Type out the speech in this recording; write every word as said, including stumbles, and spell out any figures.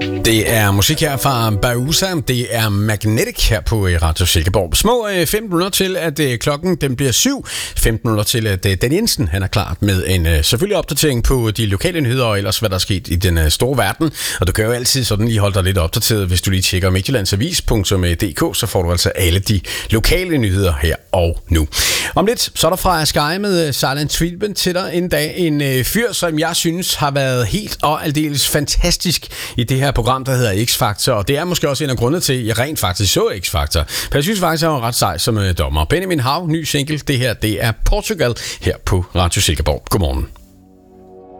Det er musik her fra Bausa. Det er Magnetic her på Radio Silkeborg. Små øh, fem minutter til, at øh, klokken den bliver syv. femten minutter til, at øh, Dan Jensen han er klar med en øh, selvfølgelig opdatering på de lokale nyheder, og ellers hvad der er sket i den øh, store verden. Og du kan jo altid sådan lige holde dig lidt opdateret, hvis du lige tjekker midtjyllandsavis punktum d k, så får du altså alle de lokale nyheder her og nu. Om lidt, så er der fra Sky med uh, Silent Treatment til dig en dag. En øh, fyr, som jeg synes har været helt og aldeles fantastisk i det her program, der hedder X-Factor. Og det er måske også en af grundene til, at jeg rent faktisk så X-Factor. For jeg synes faktisk, at jeg var ret sej som øh, dommer. Benjamin Hav, ny single. Det her, det er Portugal her på Radio Silkeborg. Godmorgen.